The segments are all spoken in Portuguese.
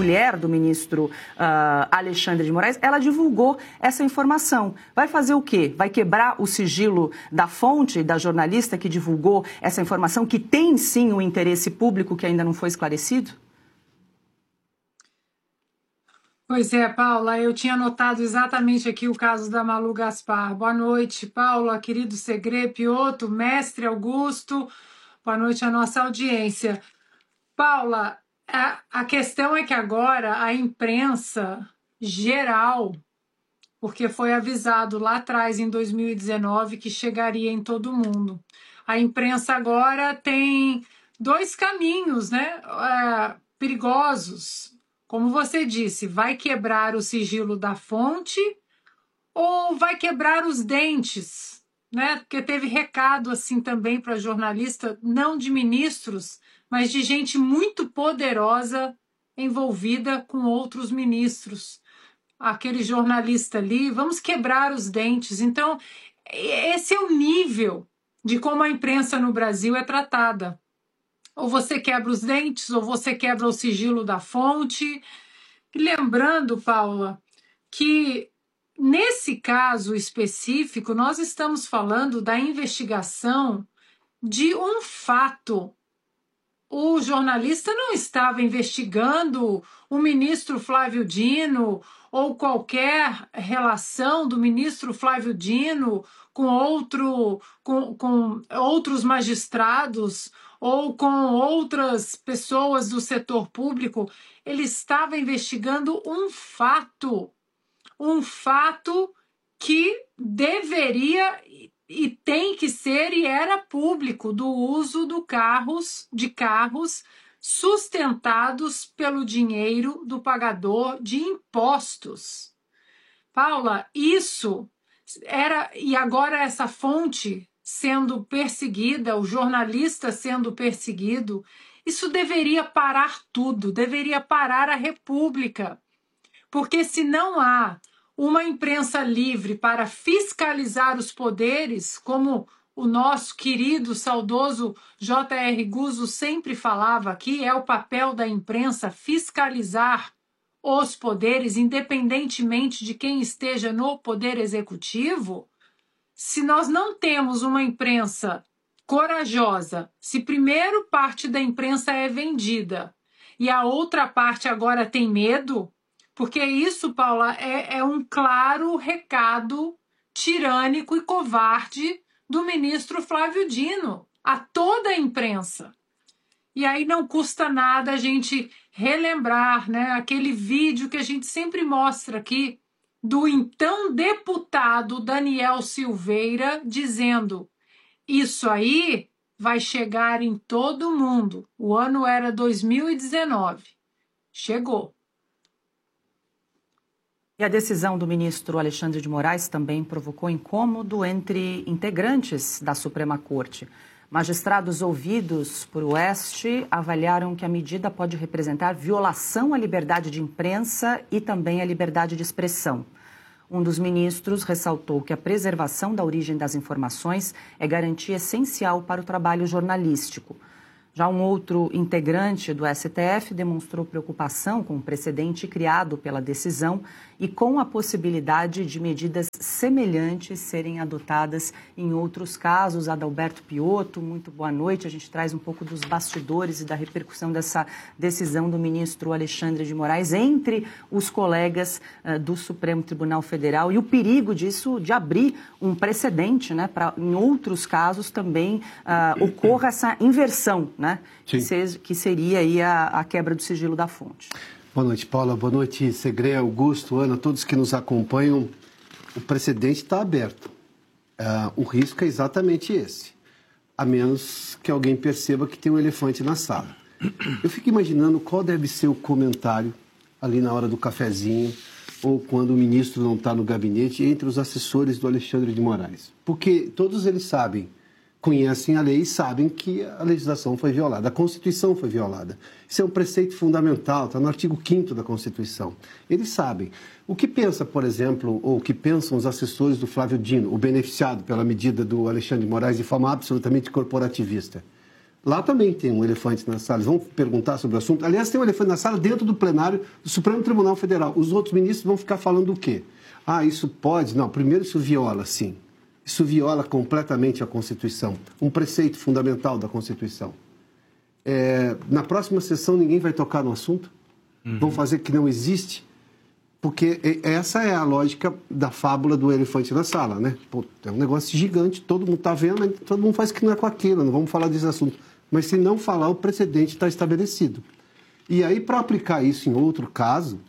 mulher do ministro Alexandre de Moraes, ela divulgou essa informação. Vai fazer o quê? Vai quebrar o sigilo da fonte, da jornalista que divulgou essa informação, que tem sim um interesse público que ainda não foi esclarecido? Pois é, Paula, eu tinha notado exatamente aqui o caso da Malu Gaspar. Boa noite, Paula, querido Segré, Piotto, mestre Augusto, boa noite à nossa audiência. Paula, a questão é que agora a imprensa geral, porque foi avisado lá atrás, em 2019, que chegaria em todo mundo. A imprensa agora tem dois caminhos, né, perigosos. Como você disse, vai quebrar o sigilo da fonte ou vai quebrar os dentes, né? Porque teve recado assim também para jornalista, não de ministros, mas de gente muito poderosa envolvida com outros ministros. Aquele jornalista ali, vamos quebrar os dentes. Então, esse é o nível de como a imprensa no Brasil é tratada. Ou você quebra os dentes, ou você quebra o sigilo da fonte. Lembrando, Paula, que nesse caso específico, nós estamos falando da investigação de um fato. O jornalista não estava investigando o ministro Flávio Dino ou qualquer relação do ministro Flávio Dino com outros magistrados ou com outras pessoas do setor público. Ele estava investigando um fato que deveria e tem que ser e era público, do uso de carros sustentados pelo dinheiro do pagador de impostos. Paula, isso era, e agora essa fonte sendo perseguida, o jornalista sendo perseguido, isso deveria parar tudo, deveria parar a República. Porque se não há uma imprensa livre para fiscalizar os poderes, como o nosso querido, saudoso J.R. Guzzo sempre falava aqui, é o papel da imprensa fiscalizar os poderes, independentemente de quem esteja no poder executivo. Se nós não temos uma imprensa corajosa, se primeiro parte da imprensa é vendida e a outra parte agora tem medo, porque isso, Paula, é um claro recado tirânico e covarde do ministro Flávio Dino a toda a imprensa. E aí não custa nada a gente relembrar, né, aquele vídeo que a gente sempre mostra aqui do então deputado Daniel Silveira dizendo: isso aí vai chegar em todo mundo. O ano era 2019. Chegou. E a decisão do ministro Alexandre de Moraes também provocou incômodo entre integrantes da Suprema Corte. Magistrados ouvidos por Oeste avaliaram que a medida pode representar violação à liberdade de imprensa e também à liberdade de expressão. Um dos ministros ressaltou que a preservação da origem das informações é garantia essencial para o trabalho jornalístico. Já um outro integrante do STF demonstrou preocupação com o precedente criado pela decisão e com a possibilidade de medidas semelhantes serem adotadas em outros casos. Adalberto Piotto, muito boa noite. A gente traz um pouco dos bastidores e da repercussão dessa decisão do ministro Alexandre de Moraes entre os colegas do Supremo Tribunal Federal e o perigo disso de abrir um precedente, né, para em outros casos também ocorra essa inversão, né, que seria aí a quebra do sigilo da fonte. Boa noite, Paula. Boa noite, Segré, Augusto, Ana, todos que nos acompanham. O precedente está aberto. O risco é exatamente esse, a menos que alguém perceba que tem um elefante na sala. Eu fico imaginando qual deve ser o comentário ali na hora do cafezinho ou quando o ministro não está no gabinete entre os assessores do Alexandre de Moraes. Porque todos eles sabem, conhecem a lei e sabem que a legislação foi violada, a Constituição foi violada. Isso é um preceito fundamental, está no artigo 5º da Constituição. Eles sabem. O que pensa, por exemplo, ou o que pensam os assessores do Flávio Dino, o beneficiado pela medida do Alexandre de Moraes de forma absolutamente corporativista? Lá também tem um elefante na sala. Eles vão perguntar sobre o assunto. Aliás, tem um elefante na sala dentro do plenário do Supremo Tribunal Federal. Os outros ministros vão ficar falando o quê? Ah, isso pode? Não, primeiro isso viola, sim. Isso viola completamente a Constituição. Um preceito fundamental da Constituição. Na próxima sessão ninguém vai tocar no assunto. Vão fazer que não existe. Porque essa é a lógica da fábula do elefante na sala, né? Pô, é um negócio gigante, todo mundo está vendo, mas todo mundo faz que não é com aquilo, não vamos falar desse assunto. Mas se não falar, o precedente está estabelecido. E aí, para aplicar isso em outro caso,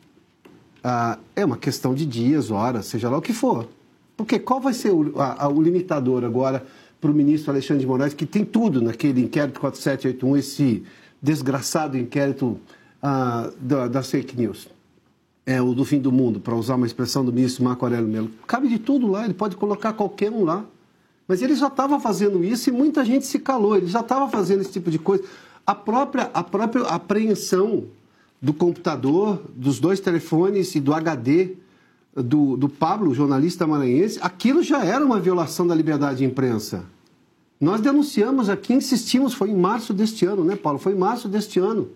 é uma questão de dias, horas, seja lá o que for. Porque qual vai ser o limitador agora para o ministro Alexandre de Moraes, que tem tudo naquele inquérito 4781, esse desgraçado inquérito das fake news? O do fim do mundo, para usar uma expressão do ministro Marco Aurélio Mello. Cabe de tudo lá, ele pode colocar qualquer um lá. Mas ele já estava fazendo isso e muita gente se calou, ele já estava fazendo esse tipo de coisa. A própria apreensão do computador, dos 2 telefones e do HD do Pablo, jornalista maranhense, aquilo já era uma violação da liberdade de imprensa. Nós denunciamos aqui, insistimos, foi em março deste ano, né, Paulo? Foi em março deste ano.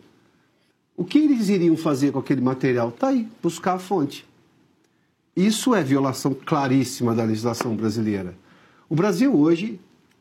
O que eles iriam fazer com aquele material? Está aí, buscar a fonte. Isso é violação claríssima da legislação brasileira. O Brasil hoje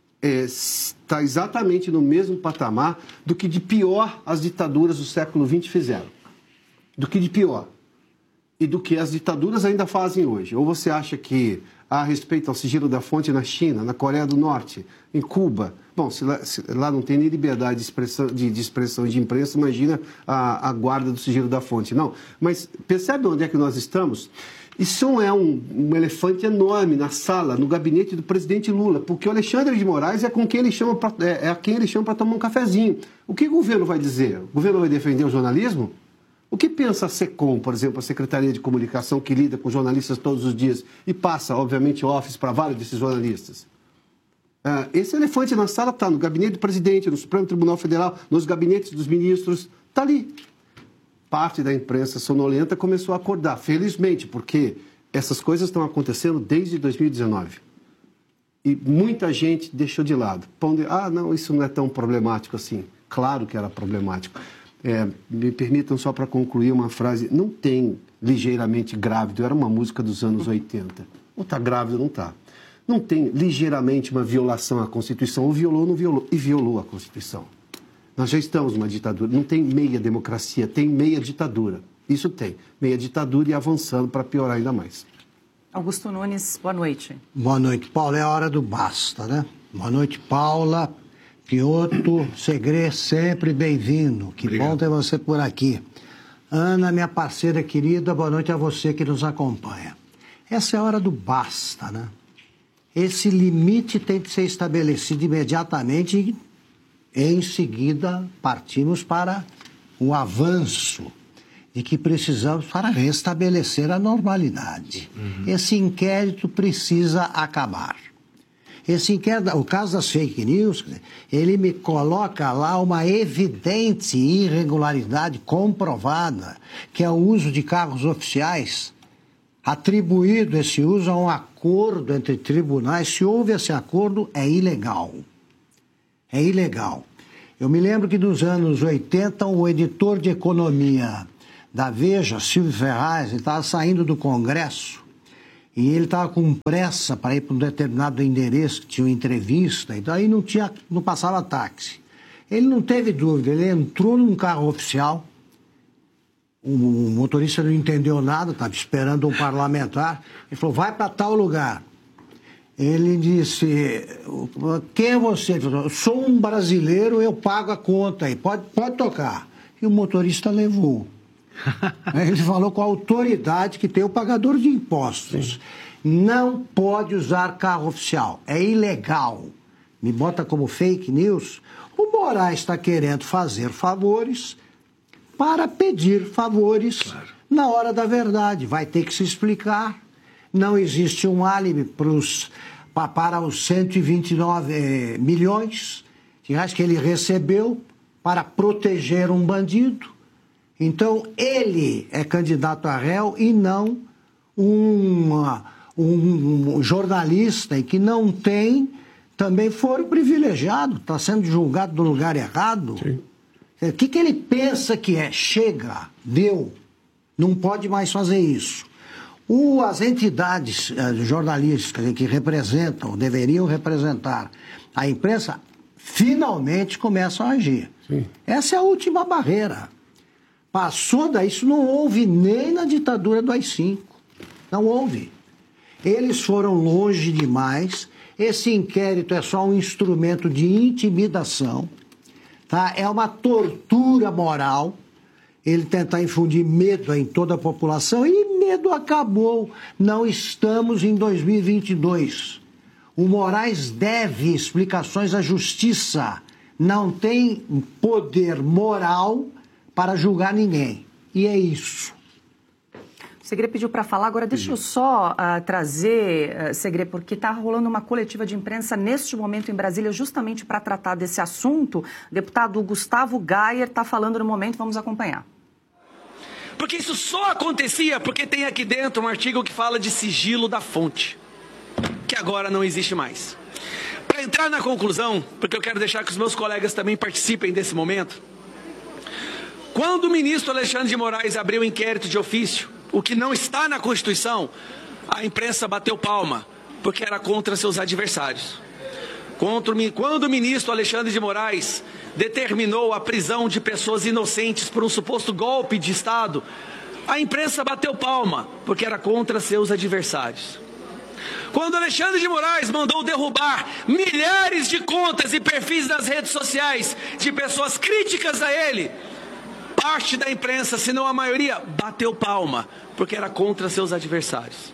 está exatamente no mesmo patamar do que de pior as ditaduras do século XX fizeram. Do que de pior. E do que as ditaduras ainda fazem hoje. Ou você acha que há respeito ao sigilo da fonte na China, na Coreia do Norte, em Cuba? Bom, se lá não tem nem liberdade de expressão e de imprensa, imagina a guarda do sigilo da fonte. Não, mas percebe onde é que nós estamos? Isso é um elefante enorme na sala, no gabinete do presidente Lula, porque o Alexandre de Moraes é a quem ele chama para tomar um cafezinho. O que o governo vai dizer? O governo vai defender o jornalismo? O que pensa a SECOM, por exemplo, a Secretaria de Comunicação, que lida com jornalistas todos os dias e passa, obviamente, office para vários desses jornalistas? Esse elefante na sala está no gabinete do presidente, no Supremo Tribunal Federal, nos gabinetes dos ministros, está ali. Parte da imprensa sonolenta começou a acordar, felizmente, porque essas coisas estão acontecendo desde 2019. E muita gente deixou de lado. Não, isso não é tão problemático assim. Claro que era problemático. Me permitam só para concluir uma frase. Não tem ligeiramente grávido, era uma música dos anos 80. Ou está grávido ou não está. Não tem ligeiramente uma violação à Constituição, ou violou ou não violou, e violou a Constituição. Nós já estamos numa ditadura. Não tem meia democracia, tem meia ditadura. Isso tem. Meia ditadura e avançando para piorar ainda mais. Augusto Nunes, boa noite. Boa noite, Paulo. É a hora do basta, né? Boa noite, Paula. Piotr, Segre, sempre bem-vindo. Que Obrigado. Bom ter você por aqui. Ana, minha parceira querida, boa noite a você que nos acompanha. Essa é a hora do basta, né? Esse limite tem que ser estabelecido imediatamente e, em seguida, partimos para o avanço de que precisamos para restabelecer a normalidade. Esse inquérito precisa acabar. Esse inquérito, o caso das fake news, ele me coloca lá uma evidente irregularidade comprovada, que é o uso de carros oficiais, atribuído esse uso a um acordo entre tribunais. Se houve esse acordo, é ilegal. É ilegal. Eu me lembro que nos anos 80, o editor de economia da Veja, Silvio Ferraz, ele estava saindo do Congresso e ele estava com pressa para ir para um determinado endereço que tinha uma entrevista, então aí não passava táxi. Ele não teve dúvida, ele entrou num carro oficial, o motorista não entendeu nada, estava esperando um parlamentar, ele falou, vai para tal lugar. Ele disse, quem é você? Ele falou, eu sou um brasileiro, eu pago a conta aí, pode tocar. E o motorista levou. Ele falou com a autoridade que tem o pagador de impostos. Sim. Não pode usar carro oficial, é ilegal. Me bota como fake news. O Moraes está querendo fazer favores para pedir favores na hora da verdade. Vai ter que se explicar. Não existe um álibi para os 129 milhões de reais que ele recebeu para proteger um bandido. Então, ele é candidato a réu e não um jornalista que não tem também foram privilegiados, está sendo julgado no lugar errado. Sim. O que ele pensa que é? Chega, deu, não pode mais fazer isso. As entidades jornalísticas que representam, deveriam representar a imprensa, finalmente começam a agir. Sim. Essa é a última barreira. Passou daí, isso não houve nem na ditadura do AI-5. Não houve. Eles foram longe demais. Esse inquérito é só um instrumento de intimidação. Tá? É uma tortura moral. Ele tentar infundir medo em toda a população. E medo acabou. Não estamos em 2022. O Moraes deve explicações à justiça. Não tem poder moral para julgar ninguém. E é isso. O Segre pediu para falar, agora deixa eu só trazer, Segre, porque está rolando uma coletiva de imprensa neste momento em Brasília justamente para tratar desse assunto. O deputado Gustavo Gayer está falando no momento, vamos acompanhar. Porque isso só acontecia porque tem aqui dentro um artigo que fala de sigilo da fonte, que agora não existe mais. Para entrar na conclusão, porque eu quero deixar que os meus colegas também participem desse momento, quando o ministro Alexandre de Moraes abriu o inquérito de ofício, o que não está na Constituição, a imprensa bateu palma, porque era contra seus adversários. Quando o ministro Alexandre de Moraes determinou a prisão de pessoas inocentes por um suposto golpe de Estado, a imprensa bateu palma, porque era contra seus adversários. Quando Alexandre de Moraes mandou derrubar milhares de contas e perfis nas redes sociais de pessoas críticas a ele, parte da imprensa, se não a maioria, bateu palma, porque era contra seus adversários.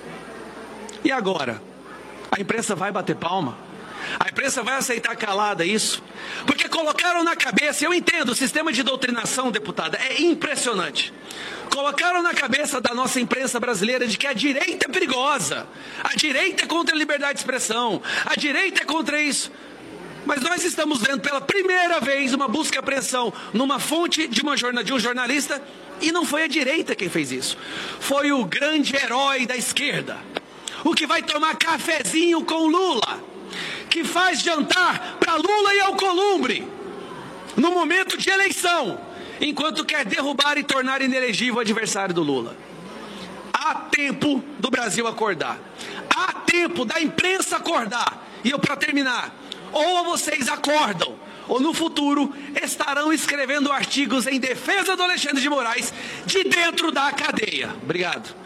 E agora? A imprensa vai bater palma? A imprensa vai aceitar calada isso? Porque colocaram na cabeça, eu entendo, o sistema de doutrinação, deputada, é impressionante. Colocaram na cabeça da nossa imprensa brasileira de que a direita é perigosa, a direita é contra a liberdade de expressão, a direita é contra isso. Mas nós estamos vendo pela primeira vez uma busca e apreensão numa fonte de um jornalista, e não foi a direita quem fez isso. Foi o grande herói da esquerda, o que vai tomar cafezinho com Lula, que faz jantar para Lula e Alcolumbre, no momento de eleição, enquanto quer derrubar e tornar inelegível o adversário do Lula. Há tempo do Brasil acordar. Há tempo da imprensa acordar. E eu, para terminar, ou vocês acordam, ou no futuro estarão escrevendo artigos em defesa do Alexandre de Moraes de dentro da cadeia. Obrigado.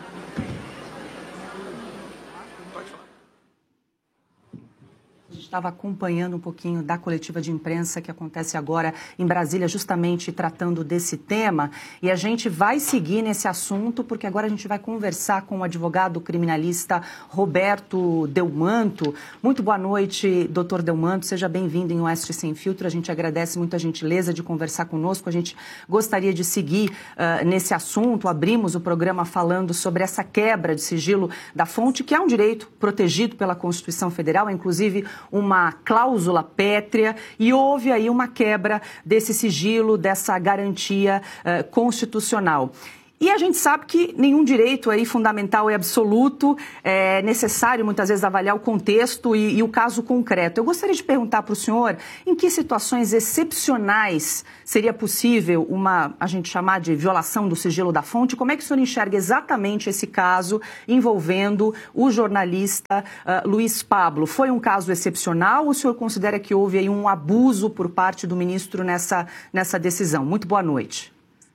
Estava acompanhando um pouquinho da coletiva de imprensa que acontece agora em Brasília, justamente tratando desse tema. E a gente vai seguir nesse assunto, porque agora a gente vai conversar com o advogado criminalista Roberto Delmanto. Muito boa noite, doutor Delmanto. Seja bem-vindo em Oeste Sem Filtro. A gente agradece muito a gentileza de conversar conosco. A gente gostaria de seguir nesse assunto. Abrimos o programa falando sobre essa quebra de sigilo da fonte, que é um direito protegido pela Constituição Federal, inclusive uma cláusula pétrea, e houve aí uma quebra desse sigilo, dessa garantia constitucional. E a gente sabe que nenhum direito aí fundamental é absoluto, é necessário muitas vezes avaliar o contexto e o caso concreto. Eu gostaria de perguntar para o senhor em que situações excepcionais seria possível a gente chamar de violação do sigilo da fonte. Como é que o senhor enxerga exatamente esse caso envolvendo o jornalista Luiz Pablo? Foi um caso excepcional ou o senhor considera que houve aí um abuso por parte do ministro nessa decisão? Muito boa noite.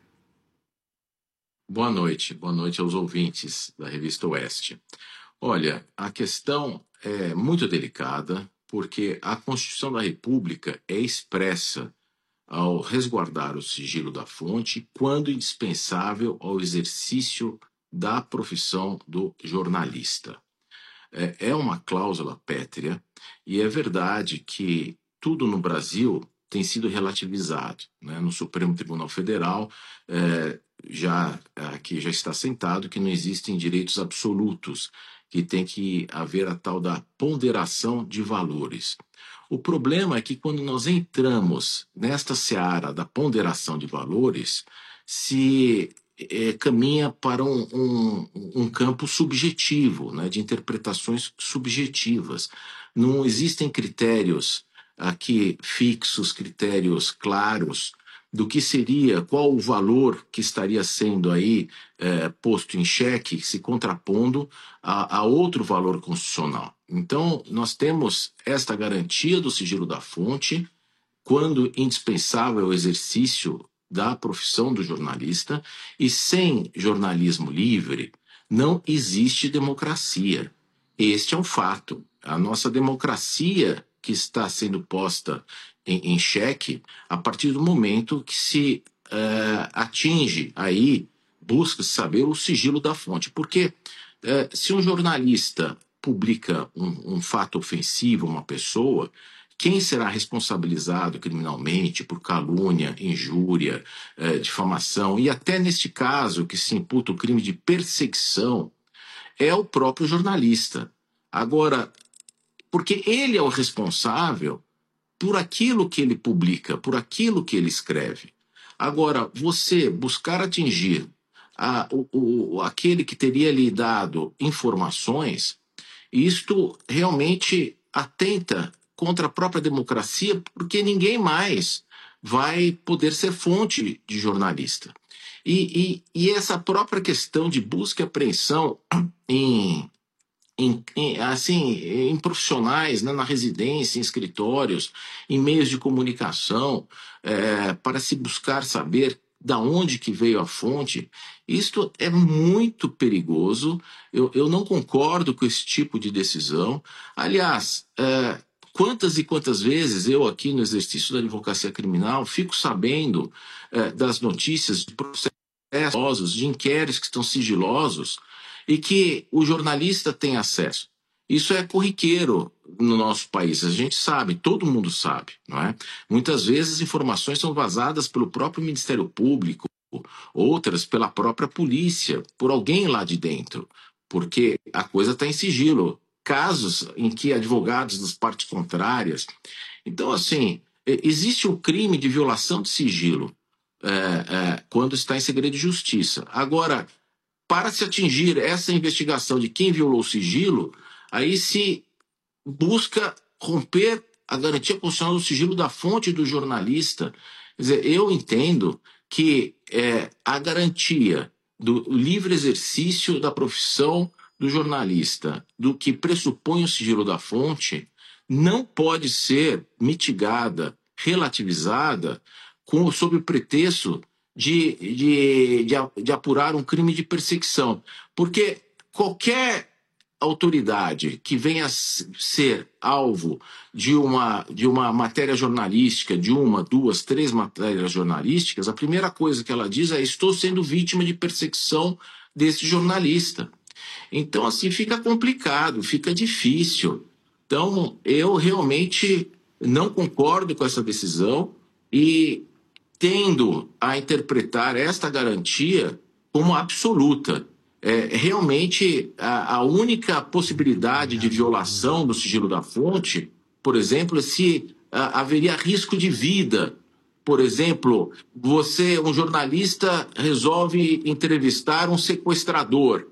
Boa noite aos ouvintes da Revista Oeste. Olha, a questão é muito delicada, porque a Constituição da República é expressa ao resguardar o sigilo da fonte quando indispensável ao exercício da profissão do jornalista. É uma cláusula pétrea, e é verdade que tudo no Brasil tem sido relativizado, né? No Supremo Tribunal Federal, aqui já está assentado que não existem direitos absolutos, que tem que haver a tal da ponderação de valores. O problema é que quando nós entramos nesta seara da ponderação de valores, se caminha para um campo subjetivo, né, de interpretações subjetivas. não existem critérios aqui fixos, critérios claros do que seria, qual o valor que estaria sendo aí posto em xeque, se contrapondo a outro valor constitucional. Então, nós temos esta garantia do sigilo da fonte, quando indispensável o exercício da profissão do jornalista, e sem jornalismo livre não existe democracia. Este é um fato. A nossa democracia que está sendo posta em xeque a partir do momento que se atinge aí, busca saber o sigilo da fonte. Porque se um jornalista publica um fato ofensivo a uma pessoa, quem será responsabilizado criminalmente por calúnia, injúria, difamação e até neste caso que se imputa o crime de perseguição é o próprio jornalista. Agora, porque ele é o responsável por aquilo que ele publica, por aquilo que ele escreve. Agora, você buscar atingir aquele que teria lhe dado informações, isto realmente atenta contra a própria democracia, porque ninguém mais vai poder ser fonte de jornalista. E essa própria questão de busca e apreensão em profissionais, né, na residência, em escritórios, em meios de comunicação, para se buscar saber da onde que veio a fonte, isto é muito perigoso. Eu não concordo com esse tipo de decisão. Aliás, quantas e quantas vezes eu aqui no exercício da advocacia criminal fico sabendo das notícias de processos, de inquéritos que estão sigilosos, e que o jornalista tem acesso. Isso é corriqueiro no nosso país, a gente sabe, todo mundo sabe, não é? Muitas vezes informações são vazadas pelo próprio Ministério Público, outras pela própria polícia, por alguém lá de dentro, porque a coisa está em sigilo. Casos em que advogados das partes contrárias... Então, assim, existe um crime de violação de sigilo quando está em segredo de justiça. Agora, para se atingir essa investigação de quem violou o sigilo, aí se busca romper a garantia constitucional do sigilo da fonte do jornalista. Quer dizer, eu entendo que a garantia do livre exercício da profissão do jornalista, do que pressupõe o sigilo da fonte, não pode ser mitigada, relativizada, sob o pretexto de apurar um crime de perseguição. Porque qualquer autoridade que venha a ser alvo de uma matéria jornalística, de uma, duas, três matérias jornalísticas, a primeira coisa que ela diz é: estou sendo vítima de perseguição desse jornalista. Então, assim, fica complicado, fica difícil. Então, eu realmente não concordo com essa decisão e tendo a interpretar esta garantia como absoluta. Realmente, a única possibilidade de violação do sigilo da fonte, por exemplo, é se haveria risco de vida. Por exemplo, um jornalista, resolve entrevistar um sequestrador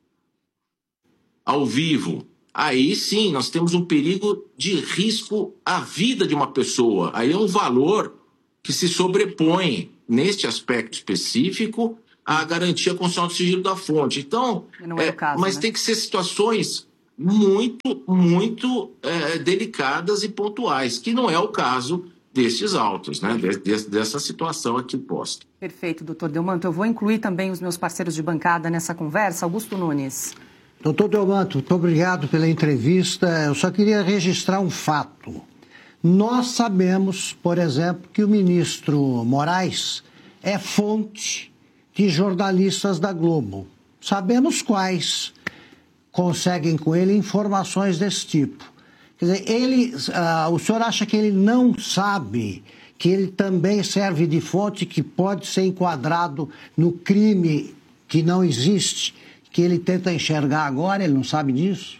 ao vivo. Aí sim, nós temos um perigo de risco à vida de uma pessoa. Aí é um valor que se sobrepõe, neste aspecto específico, à garantia constitucional do sigilo da fonte. Então, não é o caso, mas né? tem que ser situações muito, muito delicadas e pontuais, que não é o caso destes autos, né? Dessa situação aqui posta. Perfeito, doutor Delmanto. Eu vou incluir também os meus parceiros de bancada nessa conversa. Augusto Nunes. Doutor Delmanto, muito obrigado pela entrevista. Eu só queria registrar um fato. Nós sabemos, por exemplo, que o ministro Moraes é fonte de jornalistas da Globo. Sabemos quais conseguem com ele informações desse tipo. Quer dizer, o senhor acha que ele não sabe que ele também serve de fonte, que pode ser enquadrado no crime que não existe, que ele tenta enxergar agora? Ele não sabe disso?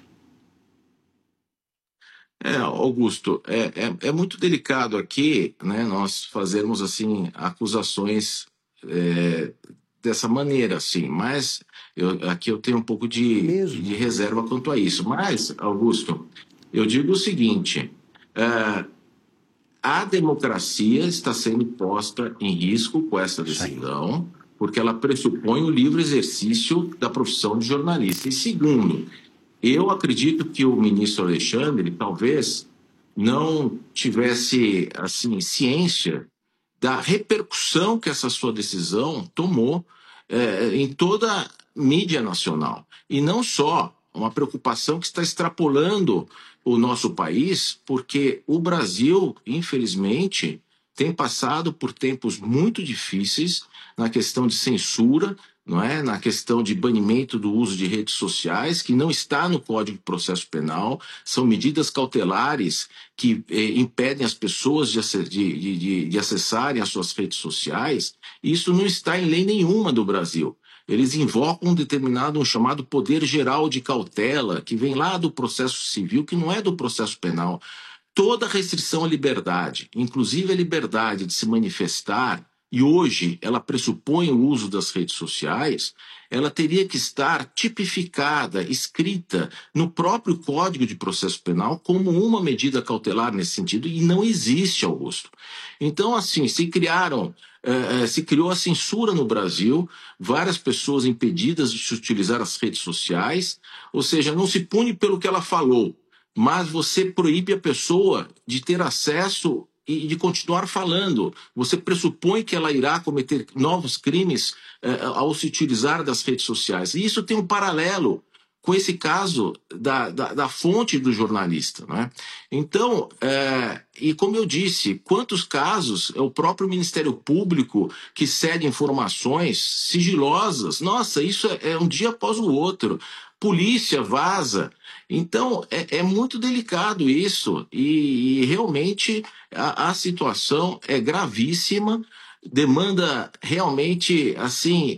Augusto, é muito delicado aqui, né, nós fazermos assim acusações dessa maneira, assim, mas aqui eu tenho um pouco de reserva quanto a isso. Mas, Augusto, Eu digo o seguinte, a democracia está sendo posta em risco com essa decisão, porque ela pressupõe o livre exercício da profissão de jornalista. E segundo, eu acredito que o ministro Alexandre talvez não tivesse assim ciência da repercussão que essa sua decisão tomou em toda a mídia nacional. E não só, uma preocupação que está extrapolando o nosso país, porque o Brasil, infelizmente, tem passado por tempos muito difíceis na questão de censura, não é? Na questão de banimento do uso de redes sociais, que não está no Código de Processo Penal, são medidas cautelares que impedem as pessoas de acessarem as suas redes sociais. Isso não está em lei nenhuma do Brasil. Eles invocam um chamado poder geral de cautela, que vem lá do processo civil, que não é do processo penal. Toda restrição à liberdade, inclusive a liberdade de se manifestar, e hoje ela pressupõe o uso das redes sociais, ela teria que estar tipificada, escrita no próprio Código de Processo Penal como uma medida cautelar nesse sentido, e não existe, Augusto. Então, assim, se criou a censura no Brasil, várias pessoas impedidas de se utilizar as redes sociais, ou seja, não se pune pelo que ela falou, mas você proíbe a pessoa de ter acesso e de continuar falando. Você pressupõe que ela irá cometer novos crimes ao se utilizar das redes sociais. E isso tem um paralelo com esse caso da fonte do jornalista, não é? Então, e como eu disse, quantos casos é o próprio Ministério Público que cede informações sigilosas? Nossa, isso é um dia após o outro. Polícia vaza. Então, é muito delicado isso e realmente a situação é gravíssima, demanda realmente assim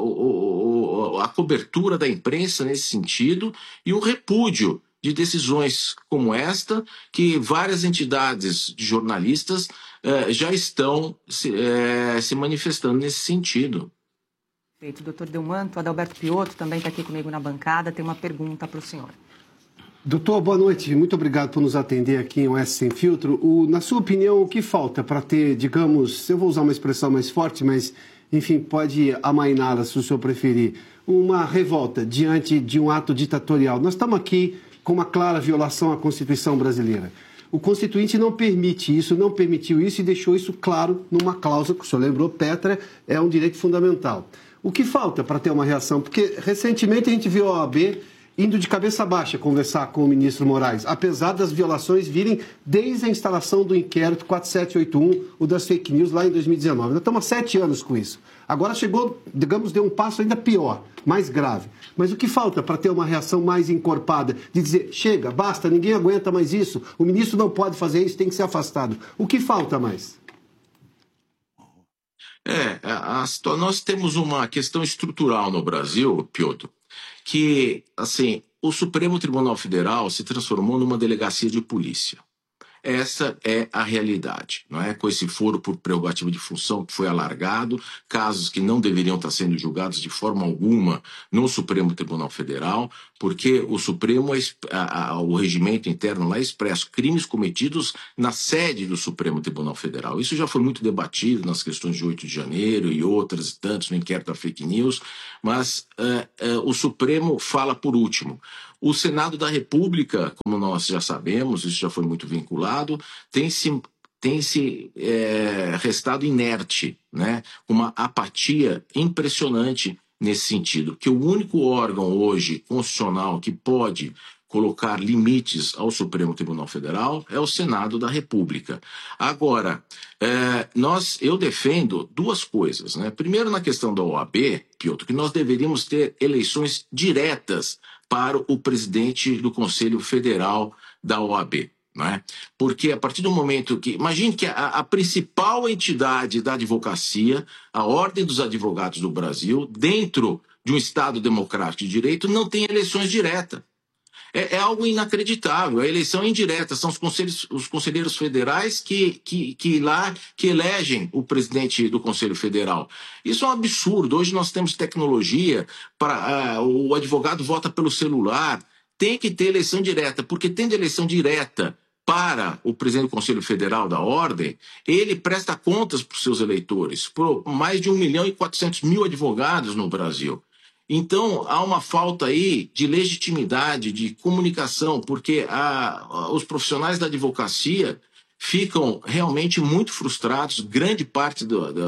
a cobertura da imprensa nesse sentido e o repúdio de decisões como esta, que várias entidades de jornalistas já estão se manifestando nesse sentido. Perfeito. Doutor Delmanto, Adalberto Piotto também está aqui comigo na bancada, tem uma pergunta para o senhor. Doutor, boa noite. Muito obrigado por nos atender aqui em Oeste Sem Filtro. Na sua opinião, o que falta para ter, digamos, eu vou usar uma expressão mais forte, mas, enfim, pode amainá-la se o senhor preferir, uma revolta diante de um ato ditatorial? Nós estamos aqui com uma clara violação à Constituição brasileira. O Constituinte não permite isso, não permitiu isso e deixou isso claro numa cláusula, que o senhor lembrou, Petra, é um direito fundamental. O que falta para ter uma reação? Porque recentemente a gente viu a OAB indo de cabeça baixa conversar com o ministro Moraes, apesar das violações virem desde a instalação do inquérito 4781, o das fake news, lá em 2019. Nós estamos há 7 anos com isso. Agora chegou, digamos, deu um passo ainda pior, mais grave. Mas o que falta para ter uma reação mais encorpada, de dizer, chega, basta, ninguém aguenta mais isso, o ministro não pode fazer isso, tem que ser afastado. O que falta mais? Nós temos uma questão estrutural no Brasil, Piotr, que, assim, o Supremo Tribunal Federal se transformou numa delegacia de polícia. Essa é a realidade, não é? Com esse foro por prerrogativa de função que foi alargado, casos que não deveriam estar sendo julgados de forma alguma no Supremo Tribunal Federal, porque o Supremo, o regimento interno lá é expresso crimes cometidos na sede do Supremo Tribunal Federal. Isso já foi muito debatido nas questões de 8 de janeiro e outras e tantos no inquérito da fake news, mas o Supremo fala por último. O Senado da República, como nós já sabemos, isso já foi muito vinculado, tem se restado inerte, né? Uma apatia impressionante nesse sentido, que o único órgão hoje constitucional que pode colocar limites ao Supremo Tribunal Federal é o Senado da República. Agora, eu defendo duas coisas, né? Primeiro, na questão da OAB, Piotr, que nós deveríamos ter eleições diretas para o presidente do Conselho Federal da OAB. Não é? Porque a partir do momento que... Imagine que a principal entidade da advocacia, a Ordem dos Advogados do Brasil, dentro de um Estado democrático de direito, não tem eleições diretas. É algo inacreditável. A eleição é indireta. São os conselheiros federais que elegem o presidente do Conselho Federal. Isso é um absurdo. Hoje nós temos tecnologia, o advogado vota pelo celular. tem que ter eleição direta, porque tendo eleição direta para o presidente do Conselho Federal da Ordem, ele presta contas para os seus eleitores, por mais de 1.400.000 advogados no Brasil. Então, há uma falta aí de legitimidade, de comunicação, porque os profissionais da advocacia ficam realmente muito frustrados. Grande parte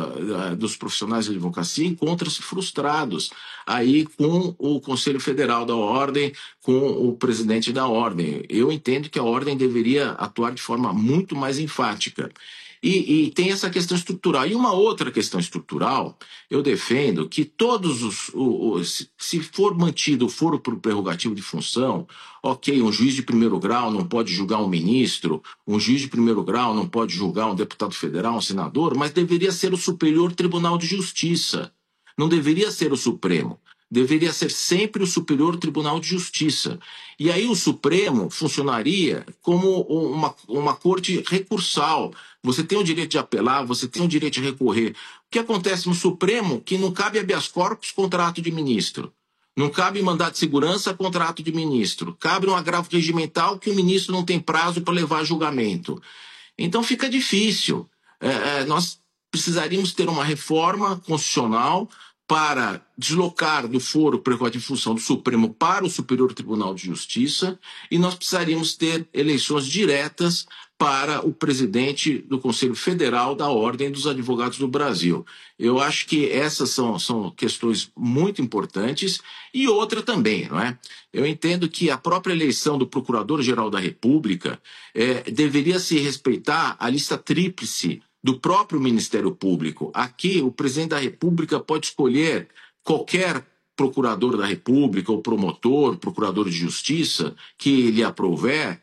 dos profissionais da advocacia encontram-se frustrados aí com o Conselho Federal da Ordem, com o presidente da Ordem. Eu entendo que a Ordem deveria atuar de forma muito mais enfática. E tem essa questão estrutural. E uma outra questão estrutural, eu defendo que todos se for mantido o foro por prerrogativo de função, ok, um juiz de primeiro grau não pode julgar um ministro, um juiz de primeiro grau não pode julgar um deputado federal, um senador, mas deveria ser o Superior Tribunal de Justiça. Não deveria ser o Supremo. Deveria ser sempre o Superior Tribunal de Justiça. E aí o Supremo funcionaria como uma corte recursal. Você tem o direito de apelar, você tem o direito de recorrer. O que acontece no Supremo? Que não cabe habeas corpus contra ato de ministro. Não cabe mandado de segurança contra ato de ministro. Cabe um agravo regimental que o ministro não tem prazo para levar a julgamento. Então fica difícil. Nós precisaríamos ter uma reforma constitucional para deslocar do foro prerrogativo de função do Supremo para o Superior Tribunal de Justiça, e nós precisaríamos ter eleições diretas para o presidente do Conselho Federal da Ordem dos Advogados do Brasil. Eu acho que essas são questões muito importantes, e outra também, não é? Eu entendo que a própria eleição do Procurador-Geral da República deveria se respeitar a lista tríplice do próprio Ministério Público. Aqui, o presidente da República pode escolher qualquer procurador da República, ou promotor, procurador de justiça, que lhe aprouver,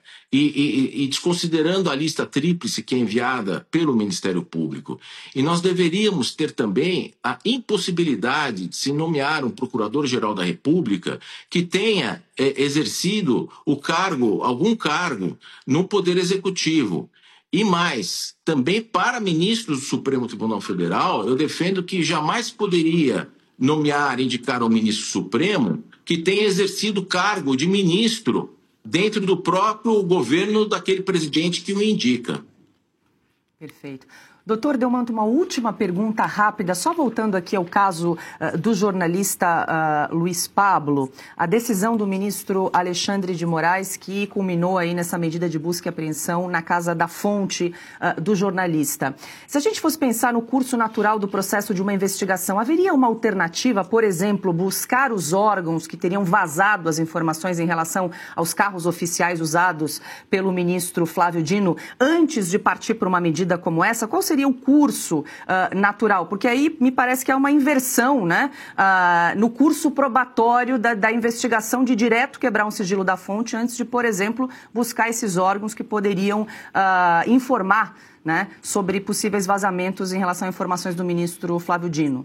e desconsiderando a lista tríplice que é enviada pelo Ministério Público. E nós deveríamos ter também a impossibilidade de se nomear um procurador-geral da República que tenha exercido algum cargo no Poder Executivo. E mais, também para ministros do Supremo Tribunal Federal, eu defendo que jamais poderia indicar um ministro supremo que tenha exercido cargo de ministro dentro do próprio governo daquele presidente que o indica. Perfeito. Doutor Delmanto, uma última pergunta rápida, só voltando aqui ao caso do jornalista Luiz Pablo, a decisão do ministro Alexandre de Moraes que culminou aí nessa medida de busca e apreensão na casa da fonte do jornalista. Se a gente fosse pensar no curso natural do processo de uma investigação, haveria uma alternativa, por exemplo, buscar os órgãos que teriam vazado as informações em relação aos carros oficiais usados pelo ministro Flávio Dino antes de partir para uma medida como essa? Qual seria o curso natural? Porque aí me parece que é uma inversão, né? No curso probatório da investigação de direto quebrar um sigilo da fonte antes de, por exemplo, buscar esses órgãos que poderiam informar, né, sobre possíveis vazamentos em relação a informações do ministro Flávio Dino.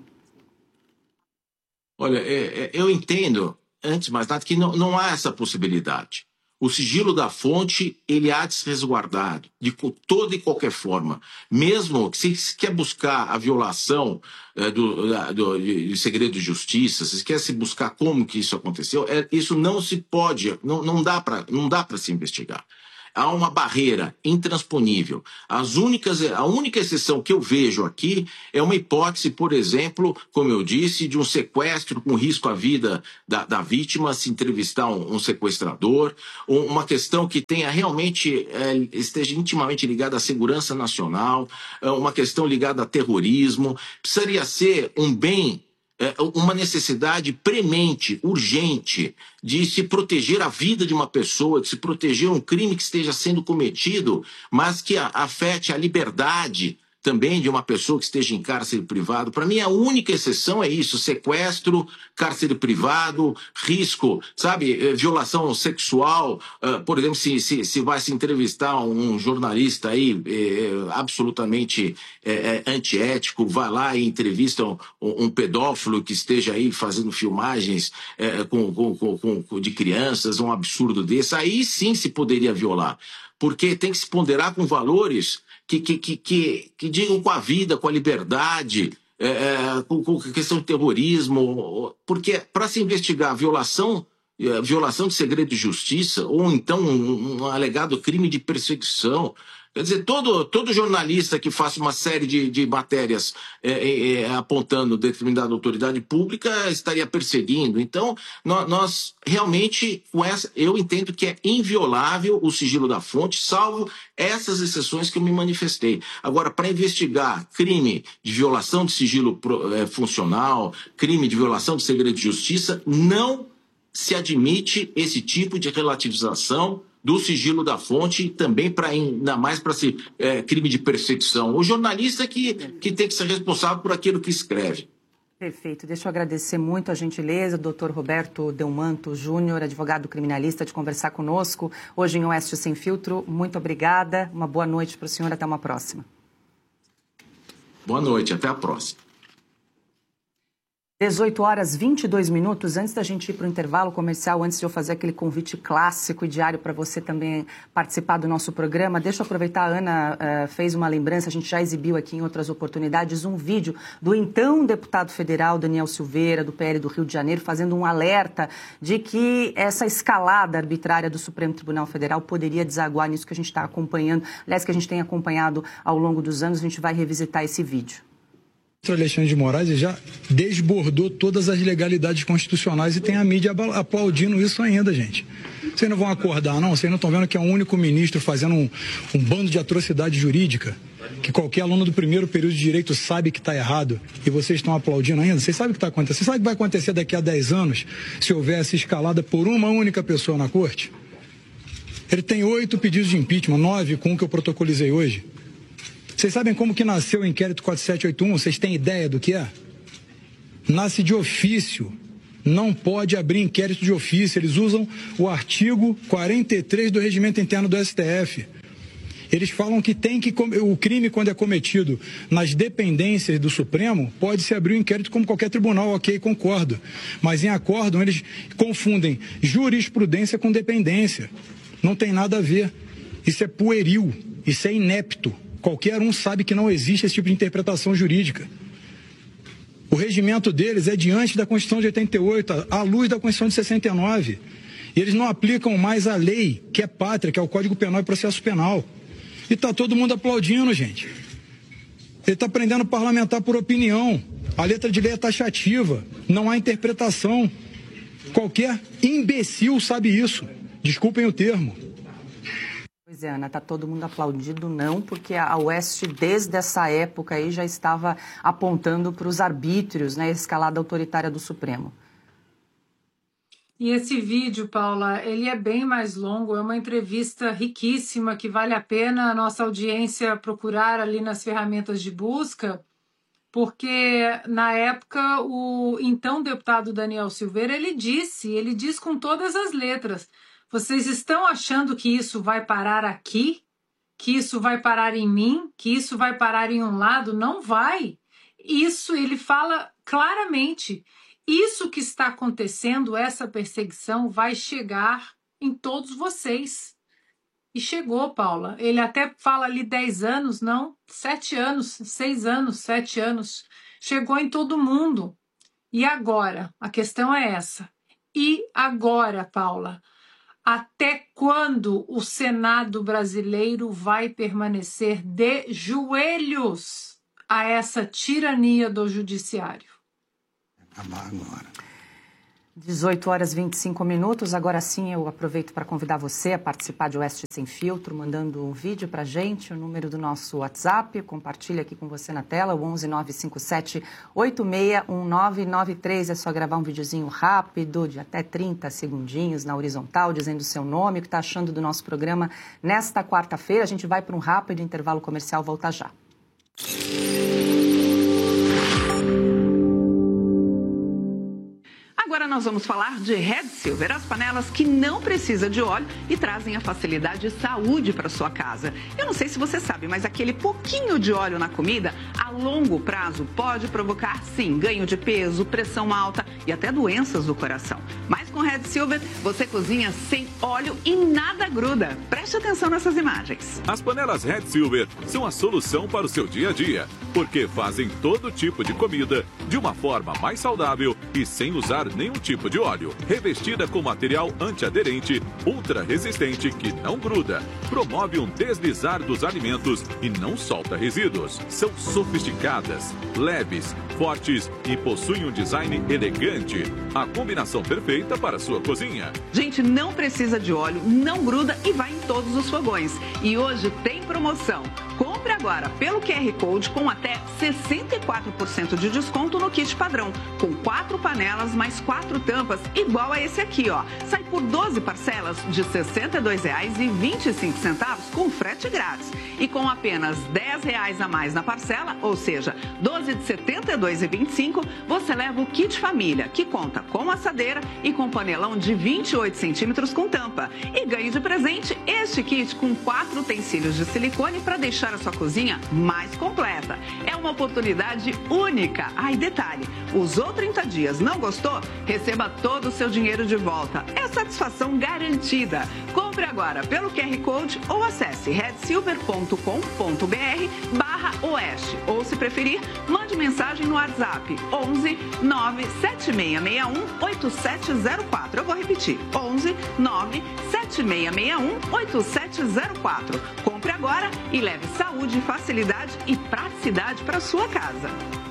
Olha, eu entendo, antes de mais nada, que não há essa possibilidade. O sigilo da fonte, ele há de ser resguardado de toda e qualquer forma. Mesmo que se quer buscar a violação de segredo de justiça, se quer se buscar como que isso aconteceu, isso não se pode, não dá para se investigar. Há uma barreira intransponível. A única exceção que eu vejo aqui é uma hipótese, por exemplo, como eu disse, de um sequestro com risco à vida da vítima, se entrevistar um sequestrador, uma questão que tenha realmente, esteja intimamente ligada à segurança nacional, uma questão ligada a terrorismo. Precisaria ser um bem, uma necessidade premente, urgente, de se proteger a vida de uma pessoa, de se proteger um crime que esteja sendo cometido, mas que afete a liberdade também de uma pessoa que esteja em cárcere privado. Para mim, a única exceção é isso: sequestro, cárcere privado, risco, sabe, violação sexual. Por exemplo, se vai se entrevistar um jornalista aí absolutamente antiético, vai lá e entrevista um pedófilo que esteja aí fazendo filmagens de crianças, um absurdo desse, aí sim se poderia violar. Porque tem que se ponderar com valores que digam com a vida, com a liberdade, com a questão de terrorismo, porque para se investigar a violação violação de segredo de justiça, ou então um alegado crime de perseguição. Quer dizer, todo jornalista que faça uma série de matérias apontando determinada autoridade pública estaria perseguindo. Então, nós realmente, eu entendo que é inviolável o sigilo da fonte, salvo essas exceções que eu me manifestei. Agora, para investigar crime de violação de sigilo funcional, crime de violação de segredo de justiça, não se admite esse tipo de relativização do sigilo da fonte, também ainda mais para ser crime de perseguição. O jornalista que tem que ser responsável por aquilo que escreve. Perfeito. Deixa eu agradecer muito a gentileza do Dr. Roberto Delmanto Júnior, advogado criminalista, de conversar conosco hoje em Oeste Sem Filtro. Muito obrigada. Uma boa noite para o senhor. Até uma próxima. Boa noite. Até a próxima. 18 horas 22 minutos, antes da gente ir para o intervalo comercial, antes de eu fazer aquele convite clássico e diário para você também participar do nosso programa, deixa eu aproveitar, a Ana fez uma lembrança, a gente já exibiu aqui em outras oportunidades um vídeo do então deputado federal Daniel Silveira, do PL do Rio de Janeiro, fazendo um alerta de que essa escalada arbitrária do Supremo Tribunal Federal poderia desaguar nisso que a gente está acompanhando, aliás, que a gente tem acompanhado ao longo dos anos. A gente vai revisitar esse vídeo. O Alexandre de Moraes já desbordou todas as legalidades constitucionais e tem a mídia aplaudindo isso ainda, gente. Vocês não vão acordar, não? Vocês não estão vendo que é um único ministro fazendo um bando de atrocidade jurídica? Que qualquer aluno do primeiro período de direito sabe que está errado e vocês estão aplaudindo ainda? Vocês sabem o que está acontecendo? Vocês sabem o que vai acontecer daqui a 10 anos se houver essa escalada por uma única pessoa na corte? Ele tem 8 pedidos de impeachment, 9 com o que eu protocolizei hoje. Vocês sabem como que nasceu o inquérito 4781? Vocês têm ideia do que é? Nasce de ofício. Não pode abrir inquérito de ofício. Eles usam o artigo 43 do Regimento Interno do STF. Eles falam que o crime, quando é cometido nas dependências do Supremo, pode-se abrir um inquérito como qualquer tribunal, ok, concordo. Mas em acórdão, eles confundem jurisprudência com dependência. Não tem nada a ver. Isso é pueril, isso é inepto. Qualquer um sabe que não existe esse tipo de interpretação jurídica. O regimento deles é diante da Constituição de 88, à luz da Constituição de 69. E eles não aplicam mais a lei, que é pátria, que é o Código Penal e Processo Penal. E está todo mundo aplaudindo, gente. Ele está prendendo parlamentar por opinião. A letra de lei é taxativa, não há interpretação. Qualquer imbecil sabe isso. Desculpem o termo. Pois é, Ana, está todo mundo aplaudindo, não, porque a Oeste, desde essa época aí, já estava apontando para os arbítrios, né, a escalada autoritária do Supremo. E esse vídeo, Paula, ele é bem mais longo, é uma entrevista riquíssima que vale a pena a nossa audiência procurar ali nas ferramentas de busca, porque na época o então deputado Daniel Silveira, ele diz com todas as letras: vocês estão achando que isso vai parar aqui? Que isso vai parar em mim? Que isso vai parar em um lado? Não vai. Isso ele fala claramente. Isso que está acontecendo, essa perseguição, vai chegar em todos vocês. E chegou, Paula. Ele até fala ali 10 anos, não, 7 anos, 6 anos, 7 anos. Chegou em todo mundo. E agora? A questão é essa. E agora, Paula? Até quando o Senado brasileiro vai permanecer de joelhos a essa tirania do judiciário? Acabar agora. 18 horas e 25 minutos. Agora sim eu aproveito para convidar você a participar de Oeste Sem Filtro, mandando um vídeo para a gente, o número do nosso WhatsApp, compartilha aqui com você na tela, o 11957-861993. É só gravar um videozinho rápido, de até 30 segundinhos, na horizontal, dizendo o seu nome, o que está achando do nosso programa nesta quarta-feira. A gente vai para um rápido intervalo comercial, volta já. Agora nós vamos falar de Red Silver, as panelas que não precisam de óleo e trazem a facilidade e saúde para sua casa. Eu não sei se você sabe, mas aquele pouquinho de óleo na comida, a longo prazo, pode provocar, sim, ganho de peso, pressão alta e até doenças do coração. Mas com Red Silver, você cozinha sem óleo e nada gruda. Preste atenção nessas imagens. As panelas Red Silver são a solução para o seu dia a dia, porque fazem todo tipo de comida de uma forma mais saudável e sem usar nenhum tipo de óleo. Revestida com material antiaderente, ultra resistente que não gruda. Promove um deslizar dos alimentos e não solta resíduos. São sofisticadas, leves, fortes e possuem um design elegante. A combinação perfeita para a sua cozinha. Gente, não precisa de óleo, não gruda e vai em todos os fogões. E hoje tem promoção. Compre agora pelo QR Code com até 64% de desconto no kit padrão, com 4 panelas mais 4 tampas, igual a esse aqui, ó. Sai por 12 parcelas de R$ 62,25 com frete grátis. E com apenas R$ 10 a mais na parcela, ou seja, 12 de R$ 72,25, você leva o kit família, que conta com assadeira e com panelão de 28 centímetros com tampa. E ganhe de presente este kit com 4 utensílios de silicone para deixar a sua cozinha mais completa. É uma oportunidade única. Ah, e detalhe, usou 30 dias, não gostou? Receba todo o seu dinheiro de volta. É satisfação garantida. Compre agora pelo QR Code ou acesse redsilver.com.br/oeste. Ou, se preferir, mande mensagem no WhatsApp 11 97661 8704. Eu vou repetir, 11 97661 8704. Compre agora e leve saúde, facilidade e praticidade para sua casa.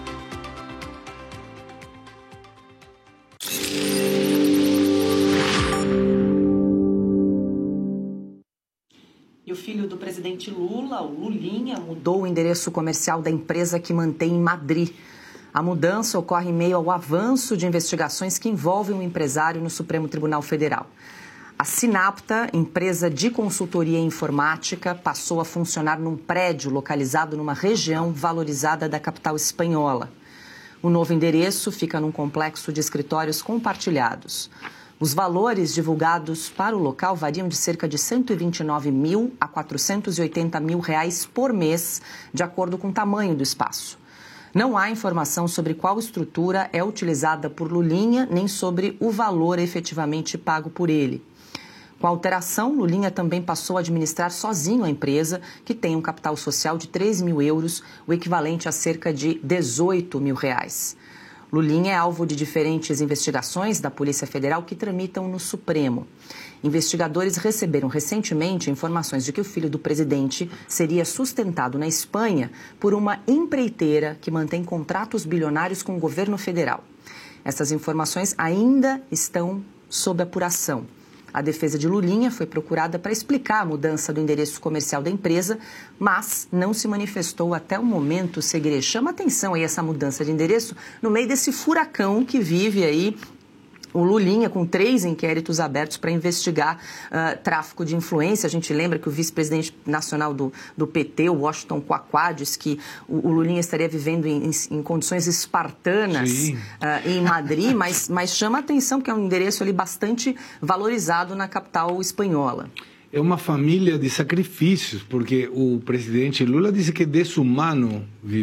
E o filho do presidente Lula, o Lulinha, mudou o endereço comercial da empresa que mantém em Madrid. A mudança ocorre em meio ao avanço de investigações que envolvem o empresário no Supremo Tribunal Federal. A Sinapta, empresa de consultoria informática, passou a funcionar num prédio localizado numa região valorizada da capital espanhola. O novo endereço fica num complexo de escritórios compartilhados. Os valores divulgados para o local variam de cerca de 129 mil a 480 mil reais por mês, de acordo com o tamanho do espaço. Não há informação sobre qual estrutura é utilizada por Lulinha, nem sobre o valor efetivamente pago por ele. Com a alteração, Lulinha também passou a administrar sozinho a empresa, que tem um capital social de 3 mil euros, o equivalente a cerca de 18 mil reais. Lulinha é alvo de diferentes investigações da Polícia Federal que tramitam no Supremo. Investigadores receberam recentemente informações de que o filho do presidente seria sustentado na Espanha por uma empreiteira que mantém contratos bilionários com o governo federal. Essas informações ainda estão sob apuração. A defesa de Lulinha foi procurada para explicar a mudança do endereço comercial da empresa, mas não se manifestou até o momento. Segre, chama atenção aí essa mudança de endereço no meio desse furacão que vive aí o Lulinha, com 3 inquéritos abertos para investigar tráfico de influência. A gente lembra que o vice-presidente nacional do PT, o Washington Quaquá, disse que o Lulinha estaria vivendo em condições espartanas em Madrid, mas chama a atenção que é um endereço ali bastante valorizado na capital espanhola. É uma família de sacrifícios, porque o presidente Lula disse que é desumano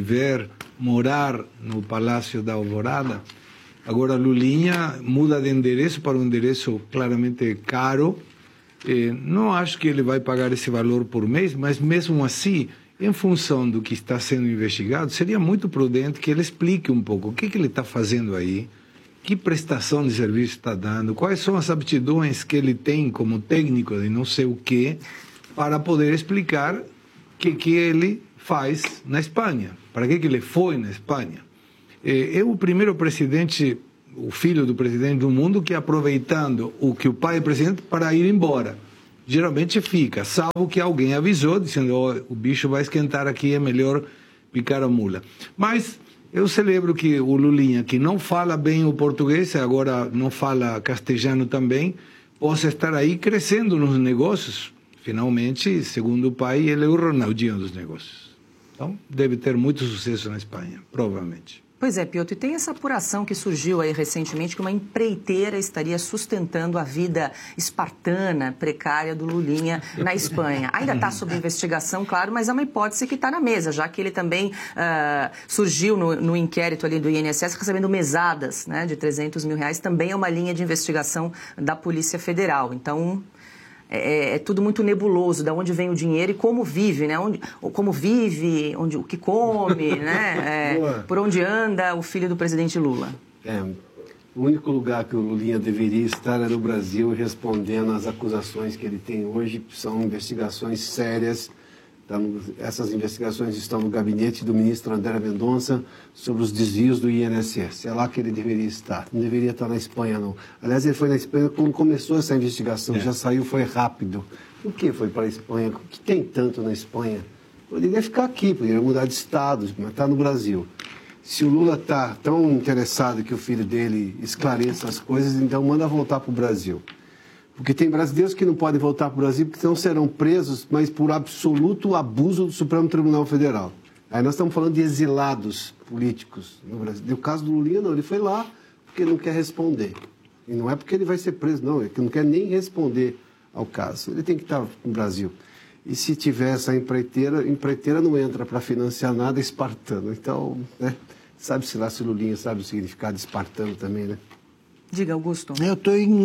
morar no Palácio da Alvorada. Agora, Lulinha muda de endereço para um endereço claramente caro. Não acho que ele vai pagar esse valor por mês, mas mesmo assim, em função do que está sendo investigado, seria muito prudente que ele explique um pouco o que ele está fazendo aí, que prestação de serviço está dando, quais são as aptidões que ele tem como técnico de não sei o quê, para poder explicar o que ele faz na Espanha, para que ele foi na Espanha. É o primeiro presidente, o filho do presidente do mundo, que aproveitando o que o pai é presidente para ir embora. Geralmente fica, salvo que alguém avisou, dizendo, o bicho vai esquentar aqui, é melhor picar a mula. Mas eu celebro que o Lulinha, que não fala bem o português, agora não fala castelhano também, possa estar aí crescendo nos negócios. Finalmente, segundo o pai, ele é o Ronaldinho dos negócios. Então, deve ter muito sucesso na Espanha, provavelmente. Pois é, Piotr, e tem essa apuração que surgiu aí recentemente que uma empreiteira estaria sustentando a vida espartana, precária do Lulinha na Espanha. Ainda está sob investigação, claro, mas é uma hipótese que está na mesa, já que ele também surgiu no inquérito ali do INSS recebendo mesadas, né, de 300 mil reais, também é uma linha de investigação da Polícia Federal. Então, é tudo muito nebuloso, de onde vem o dinheiro e como vive, né? Como vive, o que come, né? Por onde anda o filho do presidente Lula. O único lugar que o Lulinha deveria estar é no Brasil, respondendo às acusações que ele tem hoje. São investigações sérias. Essas investigações estão no gabinete do ministro André Mendonça sobre os desvios do INSS. É lá que ele deveria estar. Não deveria estar na Espanha, não. Aliás, ele foi na Espanha quando começou essa investigação. Já saiu, foi rápido. Por que foi para a Espanha? O que tem tanto na Espanha? Poderia ficar aqui, poderia mudar de estado, mas está no Brasil. Se o Lula está tão interessado que o filho dele esclareça as coisas, então manda voltar para o Brasil. Porque tem brasileiros que não podem voltar para o Brasil porque não serão presos, mas por absoluto abuso do Supremo Tribunal Federal. Aí nós estamos falando de exilados políticos no Brasil. No caso do Lulinha, não. Ele foi lá porque não quer responder. E não é porque ele vai ser preso, não. É que não quer nem responder ao caso. Ele tem que estar no Brasil. E se tiver essa empreiteira não entra para financiar nada espartano. Então, né? Sabe-se lá se o Lulinha sabe o significado de espartano também, né? Diga, Augusto. Eu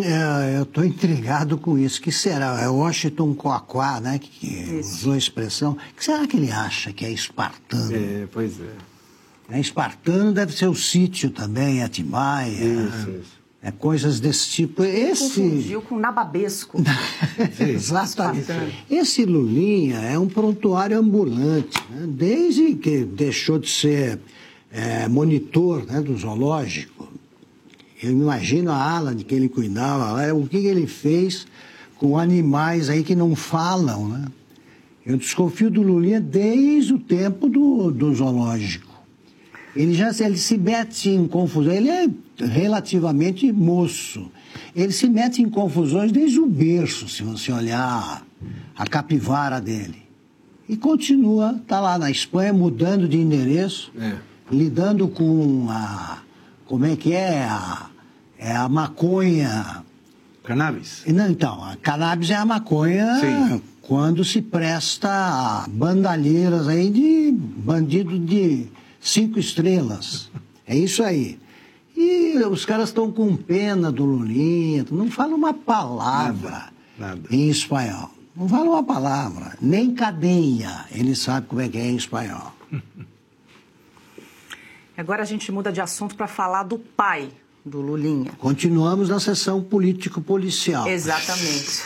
tô intrigado com isso. Que será? É Washington Coaquá, né? Que usou a expressão. O que será que ele acha que é espartano? Pois é. Espartano deve ser o sítio também, Atibaia. Isso. Coisas desse tipo. Confundiu com nababesco. Exatamente. Esse Lulinha é um prontuário ambulante, né? Desde que deixou de ser monitor, né, do zoológico. Eu imagino a ala de que ele cuidava, o que ele fez com animais aí que não falam, né? Eu desconfio do Lulinha desde o tempo do zoológico. Ele se mete em confusão, ele é relativamente moço. Ele se mete em confusões desde o berço, se você olhar a capivara dele. E continua, está lá na Espanha, mudando de endereço, lidando com como é que é? A maconha. Cannabis? Não, então, a cannabis é a maconha quando se presta a bandalheiras aí de bandido de 5 estrelas. É isso aí. E os caras estão com pena do Lulinha, não falam uma palavra nada. Em espanhol. Não falam uma palavra, nem cadeia. Ele sabe como é que é em espanhol. Agora a gente muda de assunto para falar do pai do Lulinha. Continuamos na sessão político-policial. Exatamente.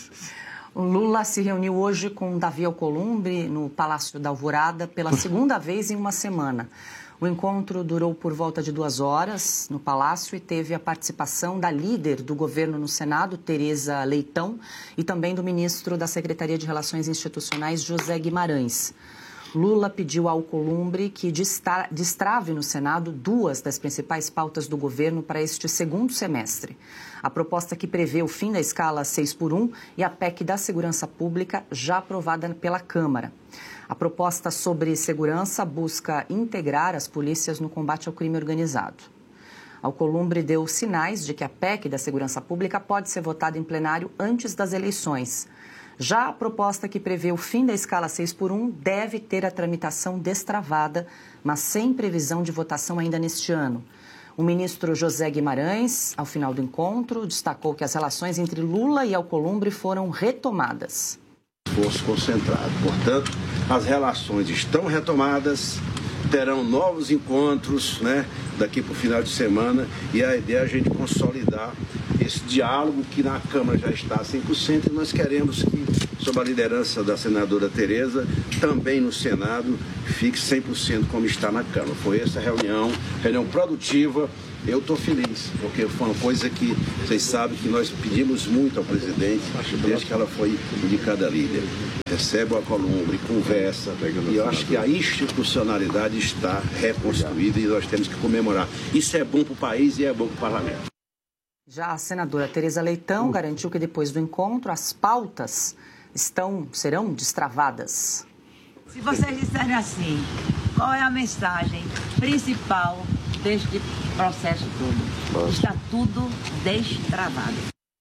O Lula se reuniu hoje com Davi Alcolumbre no Palácio da Alvorada pela segunda vez em uma semana. O encontro durou por volta de 2 horas no Palácio e teve a participação da líder do governo no Senado, Tereza Leitão, e também do ministro da Secretaria de Relações Institucionais, José Guimarães. Lula pediu ao Alcolumbre que destrave no Senado 2 das principais pautas do governo para este segundo semestre. A proposta que prevê o fim da escala 6x1 e a PEC da Segurança Pública, já aprovada pela Câmara. A proposta sobre segurança busca integrar as polícias no combate ao crime organizado. Alcolumbre deu sinais de que a PEC da Segurança Pública pode ser votada em plenário antes das eleições. Já a proposta que prevê o fim da escala 6x1 deve ter a tramitação destravada, mas sem previsão de votação ainda neste ano. O ministro José Guimarães, ao final do encontro, destacou que as relações entre Lula e Alcolumbre foram retomadas. Esforço concentrado. Portanto, as relações estão retomadas, terão novos encontros, né, daqui para o final de semana, e a ideia é a gente consolidar esse diálogo que na Câmara já está a 100%, e nós queremos que, sob a liderança da senadora Tereza, também no Senado fique 100% como está na Câmara. Foi essa reunião produtiva. Eu estou feliz, porque foi uma coisa que vocês sabem que nós pedimos muito ao presidente desde que ela foi indicada líder. Recebe o Alcolumbre, conversa, e eu acho que a institucionalidade está reconstruída e nós temos que comemorar. Isso é bom para o país e é bom para o parlamento. Já a senadora Tereza Leitão garantiu que depois do encontro as pautas serão destravadas. Se vocês disserem assim, qual é a mensagem principal deste processo todo? Está tudo destravado.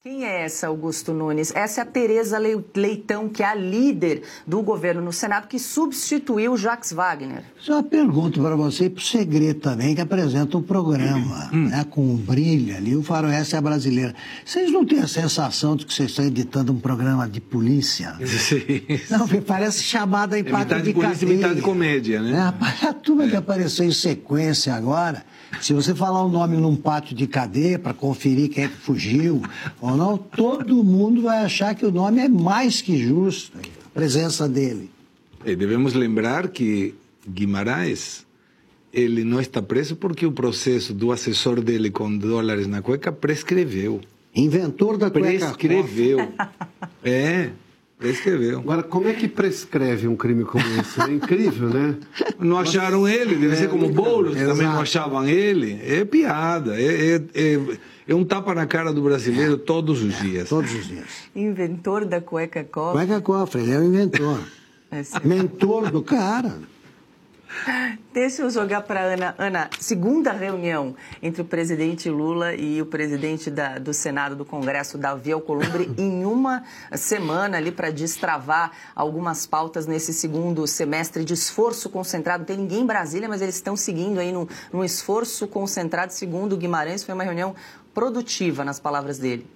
Quem é essa, Augusto Nunes? Essa é a Tereza Leitão, que é a líder do governo no Senado, que substituiu Jacques Wagner. Só uma pergunta para você e para o Segredo também, que apresenta um programa, né, com um brilho ali, o Faroeste é Brasileira. Vocês não têm a sensação de que vocês estão editando um programa de polícia? Sim. Não, parece chamada em pátio de polícia e metade comédia, né? A turma que apareceu em sequência agora, se você falar o nome num pátio de cadeia para conferir quem é que fugiu ou não, todo mundo vai achar que o nome é mais que justo, a presença dele. E devemos lembrar que Guimarães, ele não está preso porque o processo do assessor dele com dólares na cueca prescreveu. Inventor da cueca. Prescreveu. Prescreveu. Agora, como é que prescreve um crime como esse? É incrível, né? Não acharam ele, deve ser como Boulos, também não achavam ele. É piada, é um tapa na cara do brasileiro todos os dias. Todos os dias. Inventor da cueca cofre. Cueca cofre, ele é o inventor. Mentor do cara. Deixa eu jogar para Ana. Ana, segunda reunião entre o presidente Lula e o presidente do Senado, do Congresso, Davi Alcolumbre, em uma semana ali para destravar algumas pautas nesse segundo semestre de esforço concentrado. Não tem ninguém em Brasília, mas eles estão seguindo aí num esforço concentrado. Segundo o Guimarães, foi uma reunião produtiva, nas palavras dele.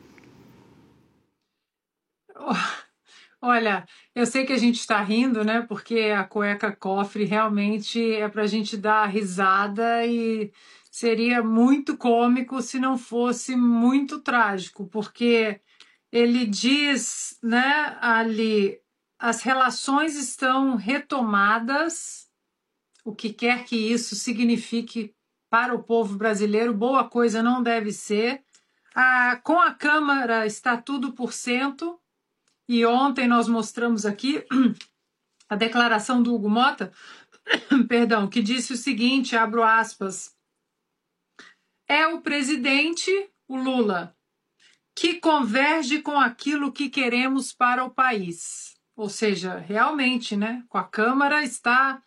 Olha, eu sei que a gente está rindo, né? Porque a cueca cofre realmente é para a gente dar risada e seria muito cômico se não fosse muito trágico, porque ele diz, né, ali, as relações estão retomadas, o que quer que isso signifique para o povo brasileiro, boa coisa não deve ser. Com a Câmara está tudo por cento. E ontem nós mostramos aqui a declaração do Hugo Mota, perdão, que disse o seguinte, abro aspas, é o presidente, o Lula, que converge com aquilo que queremos para o país. Ou seja, realmente, né, com a Câmara está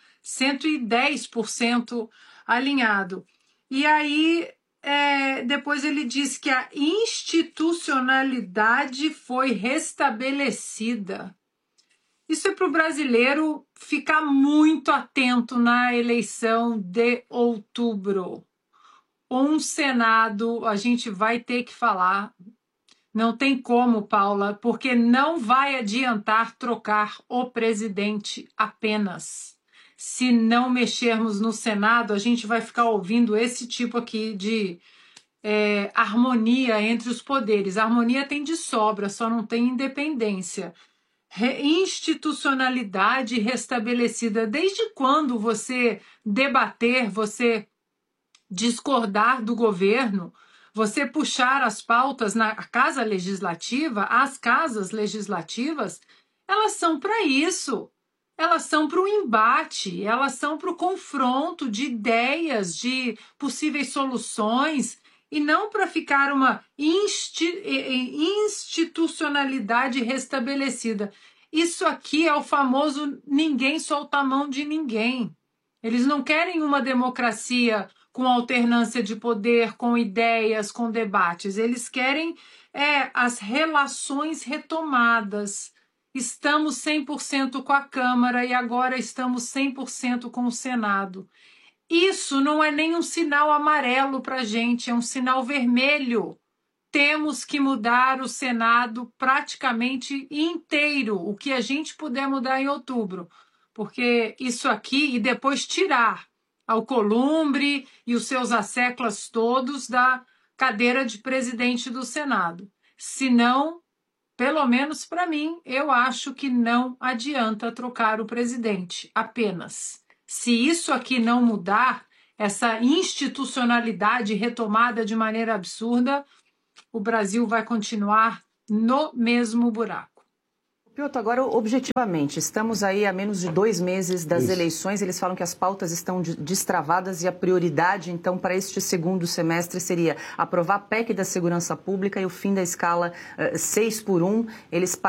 110% alinhado. E aí... depois ele diz que a institucionalidade foi restabelecida. Isso é para o brasileiro ficar muito atento na eleição de outubro. Um Senado, a gente vai ter que falar, não tem como, Paula, porque não vai adiantar trocar o presidente apenas. Se não mexermos no Senado, a gente vai ficar ouvindo esse tipo aqui de harmonia entre os poderes. A harmonia tem de sobra, só não tem independência. Institucionalidade restabelecida. Desde quando você debater, você discordar do governo, você puxar as pautas na Casa Legislativa, as casas legislativas, elas são para isso. Elas são para o embate, elas são para o confronto de ideias, de possíveis soluções, e não para ficar uma institucionalidade restabelecida. Isso aqui é o famoso ninguém solta a mão de ninguém. Eles não querem uma democracia com alternância de poder, com ideias, com debates. Eles querem as relações retomadas. Estamos 100% com a Câmara e agora estamos 100% com o Senado. Isso não é nem um sinal amarelo para a gente, é um sinal vermelho. Temos que mudar o Senado praticamente inteiro, o que a gente puder mudar em outubro. Porque isso aqui, e depois tirar Alcolumbre e os seus asseclas todos da cadeira de presidente do Senado. Senão, pelo menos para mim, eu acho que não adianta trocar o presidente, apenas. Se isso aqui não mudar, essa institucionalidade retomada de maneira absurda, o Brasil vai continuar no mesmo buraco. Piotr, agora objetivamente, estamos aí a menos de 2 meses das eleições, eles falam que as pautas estão destravadas e a prioridade, então, para este segundo semestre seria aprovar a PEC da segurança pública e o fim da escala 6x1, eles